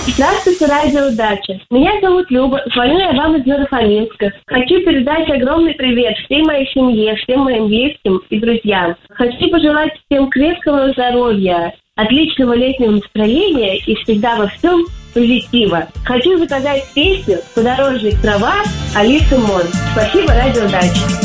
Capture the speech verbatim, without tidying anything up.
Здравствуйте, радио Дача. Меня зовут Люба, звоню я вам из Новофаминска. Хочу передать огромный привет всей моей семье, всем моим близким и друзьям. Хочу пожелать всем крепкого здоровья, отличного летнего настроения и всегда во всем позитива. Хочу заказать песню «Подорожник трава» Алисы Мон. Спасибо, радио Дача.